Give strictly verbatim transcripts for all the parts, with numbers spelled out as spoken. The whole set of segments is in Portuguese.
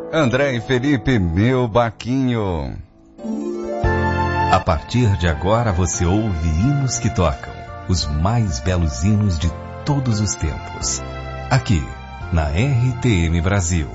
André e Felipe, meu Baquinho. A partir de agora você ouve hinos que tocam, os mais belos hinos de todos os tempos, aqui na R T M Brasil.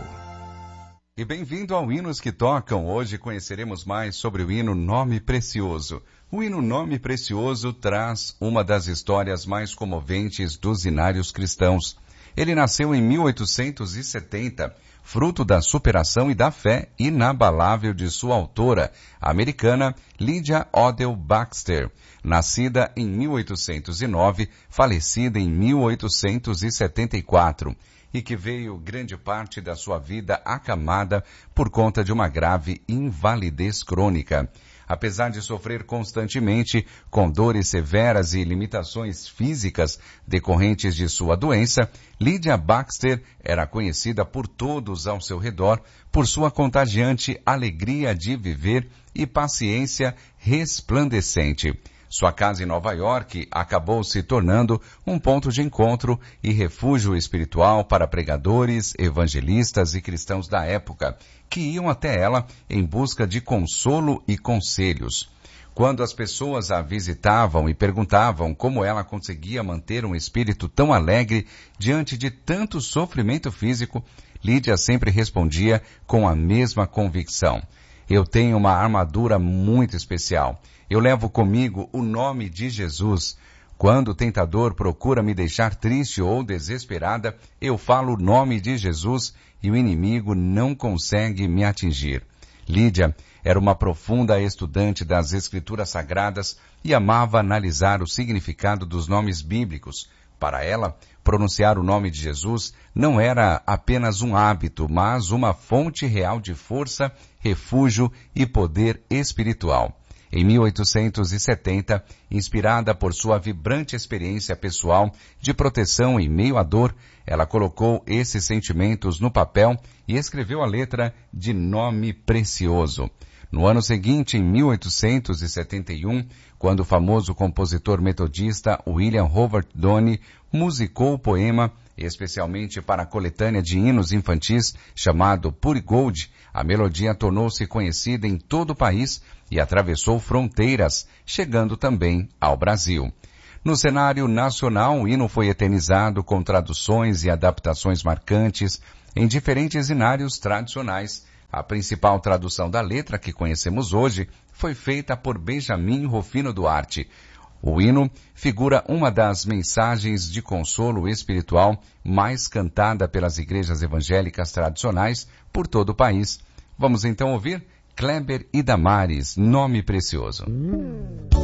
E bem-vindo ao Hinos que Tocam. Hoje conheceremos mais sobre o hino Nome Precioso. O hino Nome Precioso traz uma das histórias mais comoventes dos hinários cristãos. Ele nasceu em mil oitocentos e setenta, fruto da superação e da fé inabalável de sua autora, a americana Lydia Odell Baxter, nascida em mil oitocentos e nove, falecida em mil oitocentos e setenta e quatro. E que veio grande parte da sua vida acamada por conta de uma grave invalidez crônica. Apesar de sofrer constantemente com dores severas e limitações físicas decorrentes de sua doença, Lydia Baxter era conhecida por todos ao seu redor por sua contagiante alegria de viver e paciência resplandecente. Sua casa em Nova York acabou se tornando um ponto de encontro e refúgio espiritual para pregadores, evangelistas e cristãos da época, que iam até ela em busca de consolo e conselhos. Quando as pessoas a visitavam e perguntavam como ela conseguia manter um espírito tão alegre diante de tanto sofrimento físico, Lydia sempre respondia com a mesma convicção: eu tenho uma armadura muito especial. Eu levo comigo o nome de Jesus. Quando o tentador procura me deixar triste ou desesperada, eu falo o nome de Jesus e o inimigo não consegue me atingir. Lydia era uma profunda estudante das Escrituras Sagradas e amava analisar o significado dos nomes bíblicos. Para ela, pronunciar o nome de Jesus não era apenas um hábito, mas uma fonte real de força, refúgio e poder espiritual. Em mil oitocentos e setenta, inspirada por sua vibrante experiência pessoal de proteção em meio à dor, ela colocou esses sentimentos no papel e escreveu a letra de Nome Precioso. No ano seguinte, em mil oitocentos e setenta e um, quando o famoso compositor metodista William Howard Donne musicou o poema, especialmente para a coletânea de hinos infantis chamado Pure Gold, a melodia tornou-se conhecida em todo o país e atravessou fronteiras, chegando também ao Brasil. No cenário nacional, o hino foi eternizado com traduções e adaptações marcantes em diferentes hinários tradicionais. A principal tradução da letra que conhecemos hoje foi feita por Benjamin Rufino Duarte. O hino figura uma das mensagens de consolo espiritual mais cantada pelas igrejas evangélicas tradicionais por todo o país. Vamos então ouvir Kleber e Damares, Nome Precioso.